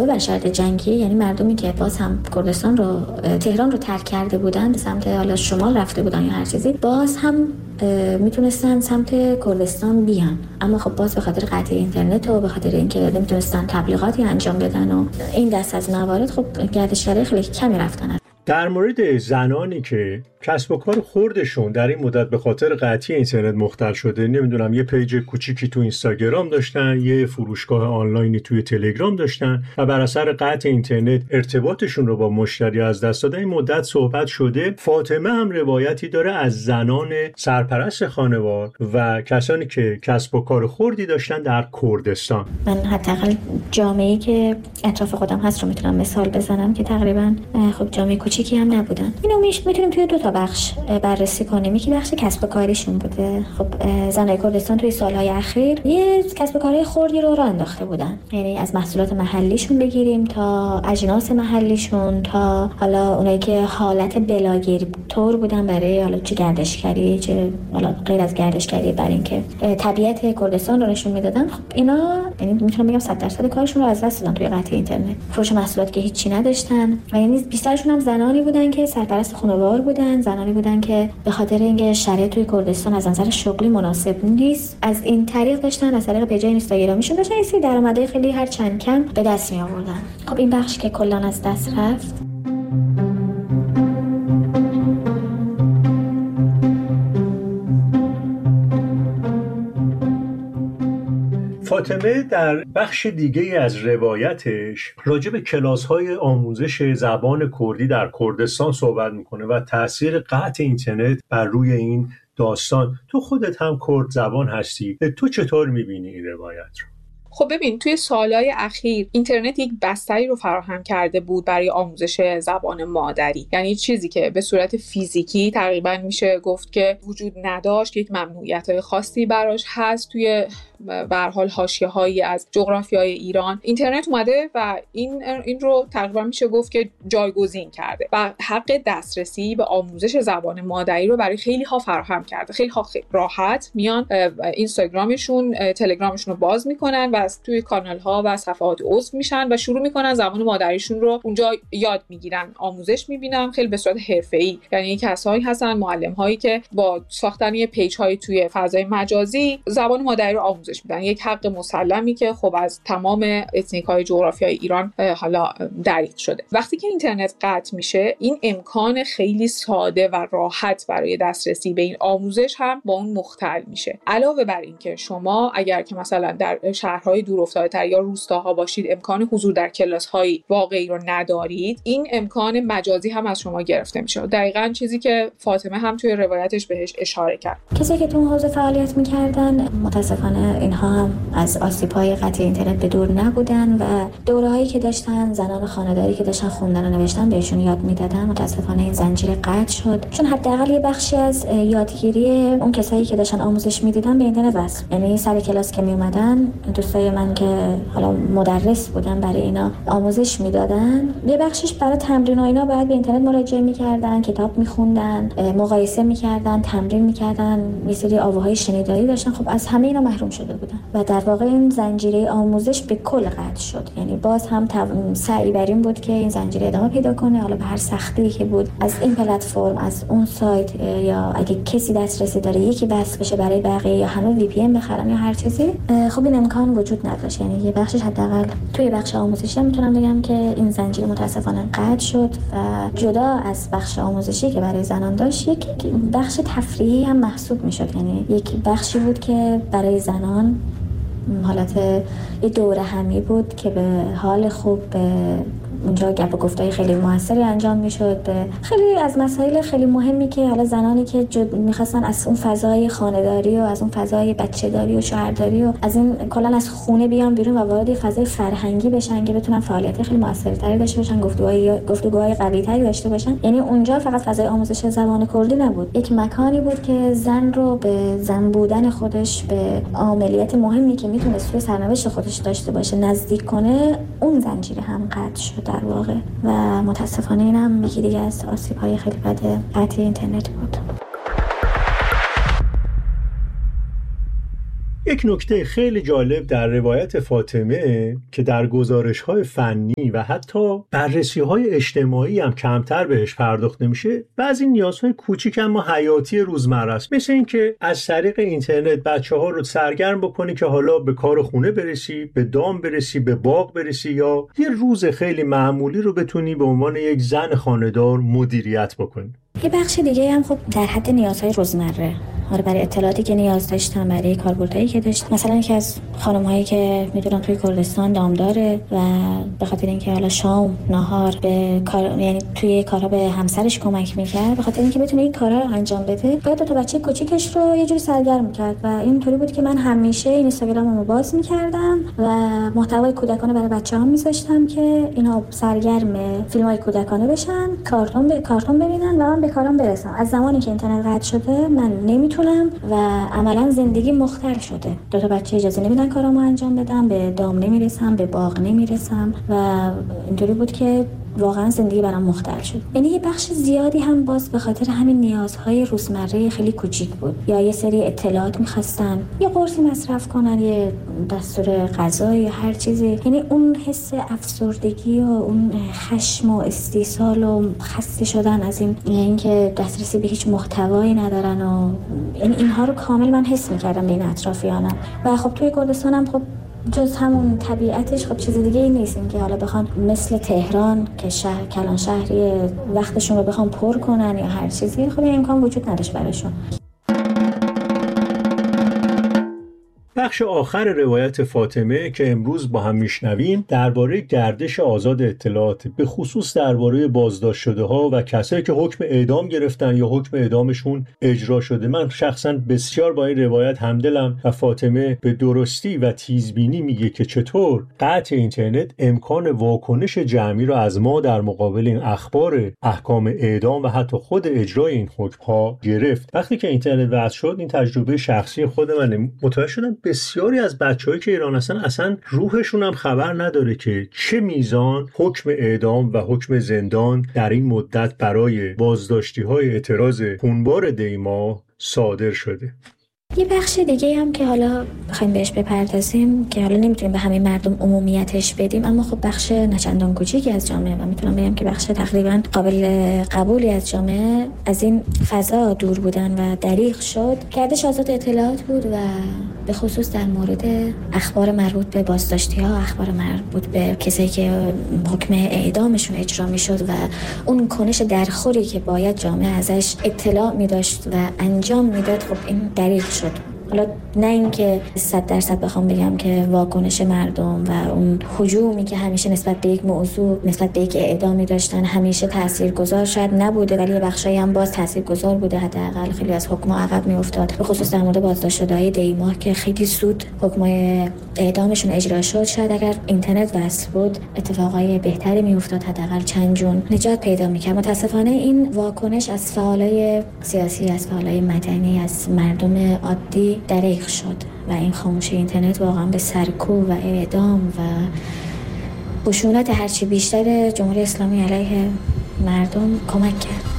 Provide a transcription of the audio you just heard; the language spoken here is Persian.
علاوه بر شرایط جنگی، یعنی مردمی که باز هم کردستان رو، تهران رو ترک کرده بودن، به سمت حالا شمال رفته بودن یا هر چیزی، باز هم میتونستن سمت کردستان بیان، اما خب باز به خاطر قطع اینترنت و به خاطر اینکه نمیتونستن تبلیغاتی انجام بدن و این دست از موارد، خب گردشگرای خیلی کمی رفتن. در مورد زنانی که کسب و کار خردشون در این مدت به خاطر قطعی اینترنت مختل شده، نمیدونم یه پیج کوچیکی تو اینستاگرام داشتن، یه فروشگاه آنلاینی توی تلگرام داشتن و بر اثر قطع اینترنت ارتباطشون رو با مشتری از دست دادن، این مدت صحبت شده. فاطمه هم روایتی داره از زنان سرپرست خانوار و کسانی که کسب و کار خردی داشتن در کردستان. من حداقل جامعه‌ای که اطراف خودم هست رو میتونم مثال بزنم که تقریبا خب جامعه کوچیکی هم نبودن. اینو میتونیم توی دو تا بخش بررسی کنیم. یکی بخش کسب و کاریشون بوده. خب زنای کردستان توی سالهای اخیر یه کسب و کاری خردی رو راه انداخته بودن، یعنی از محصولات محلیشون بگیریم تا اجناس محلیشون، تا حالا اونایی که حالت بلاگیر طور بودن برای حالا چه گردشگری چه حالا غیر از گردشگری، برای اینکه طبیعت کردستان رو نشون میدادن. خب اینا یعنی میتونم بگم 100% کارشون رو از دست دادن توی قطع اینترنت. فروش محصولات که هیچی نداشتن و یعنی بیشترشون هم زنانی بودن که سرپرست خانوار بودن، زنانی بودن که به خاطر اینکه شرایط توی کردستان از نظر شغلی مناسب نیست، از این طریق داشتن، از طریق پیجای اینستاگرامیشون داشتن این درآمدهای خیلی هر چند کم به دست می آوردن. خب این بخش که کلا از دست رفت. فاطمه در بخش دیگه از روایتش راجع به کلاس‌های آموزش زبان کردی در کردستان صحبت میکنه و تأثیر قطع اینترنت بر روی این داستان. تو خودت هم کرد زبان هستی، تو چطور میبینی این روایت رو؟ خب ببین، توی سالهای اخیر اینترنت یک بستری رو فراهم کرده بود برای آموزش زبان مادری، یعنی چیزی که به صورت فیزیکی تقریبا میشه گفت که وجود نداشت، یک ممنوعیت‌های خاصی براش هست. توی به هر حال حاشیه‌هایی از جغرافیای ایران اینترنت اومده و این رو تقریبا میشه گفت که جایگزین کرده و حق دسترسی به آموزش زبان مادری رو برای خیلی ها فراهم کرده. خیلی ها راحت میان اینستاگرامشون، تلگرامشون رو باز میکنن و توی کانال ها و صفحات عضو میشن و شروع میکنن زبان مادریشون رو اونجا یاد میگیرن، آموزش میبینن، خیلی به صورت حرفه‌ای. یعنی کسایی هستن، معلم هایی که با ساختن یه پیج های توی فضای مجازی زبان مادری رو آموزش میدن. یک حق مسلمی که خب از تمام اتنیک های جغرافیای ایران حالا دریغ شده. وقتی که اینترنت قطع میشه، این امکان خیلی ساده و راحت برای دسترسی به این آموزش هم با اون مختل میشه. علاوه بر این که شما اگر که مثلا در شهرهای دورافتاده‌تر یا روستاها باشید، امکان حضور در کلاس‌های واقعی رو ندارید، این امکان مجازی هم از شما گرفته میشه. دقیقاً چیزی که فاطمه هم توی روایتش بهش اشاره کرد. کسی که تو اون حوزه فعالیت می‌کردن متاسفانه اینها هم از آسیب‌های قطع اینترنت به دور نبودن و دوره‌هایی که داشتن، زنان خانه‌داری که داشتن خوندن و نوشتن بهشون یاد میدادن. متاسفانه این زنجیره قطع شد، چون حداقل یه بخشی از یادگیری اون کسایی که داشتن آموزش میدیدن به اینترنت وصل. یعنی سر کلاس که میومدن، دوستای من که حالا مدرس بودن برای اینا آموزش میدادن، یه بخشش برای تمرین و اینا باید به اینترنت مراجعه میکردن، کتاب میخوندن، مقایسه میکردن، تمرین میکردن، یه سری آواهای شنیداری داشتن. خب از همه اینا محروم شده بودن و در واقع این زنجیره آموزش به کل قطع شد. یعنی باز هم سعی بر این بود که این زنجیره ادامه پیدا کنه، حالا به هر سختی که بود، از این پلتفرم، از اون سایت، یا اگه کسی دسترسی داره یکی وصل بشه برای بقیه، یا همه وی پی ان بخرن یا هر چیزی. خب این امکان وجود نداشت. یعنی یه بخشش حداقل توی بخش آموزشی میتونم بگم که این زنجیره متاسفانه قطع شد و جدا از بخش آموزشی که برای زنان داشت، یک بخش تفریحی هم محسوب میشد. یعنی یک بخشی بود که برای زنان حالت یه دوره همی بود که به حال خوب، به اونجا گپ و گفتای خیلی موثری انجام میشد به خیلی از مسائل خیلی مهمی که حالا زنانی که میخواستن از اون فضای خانه‌داری و از اون فضای بچه‌داری و شوهرداری و از این کلا از خونه بیان بیرون و وارد فضای فرهنگی بشن که بتونن فعالیت خیلی موثرتری داشته باشن، گفتگوهای قوی‌تری داشته باشن. یعنی اونجا فقط فضای آموزش زبان کردی نبود، یک مکانی بود که زن رو به زن بودن خودش، به عملیات مهمی که میتونه توی سرنوشت خودش داشته باشه نزدیک کنه. اون زنجیره هم قطع شد در واقع و متاسفانه اینم یکی دیگه از آسیب‌های خیلی بد قطع اینترنت بود. یک نکته خیلی جالب در روایت فاطمه که در گزارش‌های فنی و حتی بررسی‌های اجتماعی هم کمتر بهش پرداخت نمیشه، بعضی نیازهای کوچیک اما حیاتی روزمره است، مثل اینکه از طریق اینترنت بچه‌ها رو سرگرم بکنی که حالا به کار خونه برسی، به دام برسی، به باغ برسی، یا یه روز خیلی معمولی رو بتونی به عنوان یک زن خانه‌دار مدیریت بکنی. یه بخش دیگه هم خب در حد نیازهای روزمره، برای اطلاعاتی که نیاز داشتم، برای کاربردهایی که داشتم. مثلا یکی از خانم‌هایی که میدونم توی کردستان دام داره و به خاطر اینکه حالا شام نهار به کار، یعنی توی کارها به همسرش کمک می‌کرد، به خاطر اینکه بتونه این کارا رو انجام بده، باید تا بچه کوچیکش رو یه جوری سرگرم کرد و اینطوری بود که من همیشه اینستاگراممو باز می‌کردم و محتوای کودکانه برای بچه‌ها می‌ذاشتم که اینا سرگرم فیلم‌های کودکانه بشن، کارتون ببینن و من به کارم برسم. از زمانی که اینترنت قطع شده من نمیتونم و عملا زندگی مختل شده. 2 بچه اجازه نمیدن کارامو انجام بدم، به دام نمیرسم، به باغ نمیرسم و اینطوری بود که واقعا زندگی برام مختل شد. یعنی یه بخش زیادی هم باز به خاطر همین نیازهای روزمره خیلی کوچیک بود، یا یه سری اطلاعات می‌خواستن، یه قرصی مصرف کنن، یه دستور غذایی یا هر چیزی. یعنی اون حس افسردگی و اون خشم و استیصال و خسته شدن از اینکه دسترسی به هیچ محتوایی ندارن و یعنی اینها رو کامل من حس می‌کردم بین اطرافیانم. و خب توی کردستانم خب جز همون طبیعتش خب چیز دیگه ای نیست این که حالا بخوان مثل تهران که کلان شهری وقتشون رو بخوان پر کنن یا هر چیزی، خب این امکان وجود نداشت براشون. بخش آخر روایت فاطمه که امروز با هم میشنویم درباره گردش آزاد اطلاعات، به خصوص درباره بازداشت شده ها و کسایی که حکم اعدام گرفتن یا حکم اعدامشون اجرا شده. من شخصا بسیار با این روایت همدلم و فاطمه به درستی و تیزبینی میگه که چطور قطع اینترنت امکان واکنش جمعی را از ما در مقابل این اخبار احکام اعدام و حتی خود اجرای این حکم ها گرفت. وقتی که اینترنت وضع شد، این تجربه شخصی خود من، متوجه شدم بسیاری از بچه‌هایی که ایران هستن اصلا روحشون هم خبر نداره که چه میزان حکم اعدام و حکم زندان در این مدت برای بازداشتی‌های اعتراض خونبار دیما صادر شده. یه بخش دیگه هم که حالا بخوایم بهش بپردازیم که حالا نمیتونیم به همه مردم عمومیتش بدیم، اما خب بخش نچندان کوچیکی از جامعه و میتونم بگم که بخش تقریبا قابل قبولی از جامعه از این فضا دور بودن و دریغ شد. گردش آزاد اطلاعات بود و به خصوص در مورد اخبار مربوط به بازداشتی‌ها، اخبار مربوط به کسایی که حکم اعدامشون اجرا میشد و اون کنش درخوری که باید جامعه ازش اطلاع می‌داشت و انجام میداد، خب این دریغ شد. حالا نه اینکه 100% بخوام بگم که واکنش مردم و اون هجومی که همیشه نسبت به یک موضوع، نسبت به یک اعدامی داشتن همیشه تاثیرگذار شاید نبوده، ولی بخشایی هم باز تاثیرگذار بوده. حداقل خیلی از حکم‌ها عقب میافتاد، به خصوص در مورد بازداشت شده‌های دیما که خیلی زود حکم‌های اعدامشون اجرا شد. شاید اگر اینترنت وصل بود اتفاقای بهتری میافتاد، حداقل چند جون نجات پیدا می‌کرد. متأسفانه این واکنش از فعالای سیاسی، از فعالای مدنی، از مردم عادی دریغ شد و این خاموشی اینترنت واقعا به سرکوب و اعدام و خشونت هرچی بیشتر جمهوری اسلامی علیه مردم کمک کرد.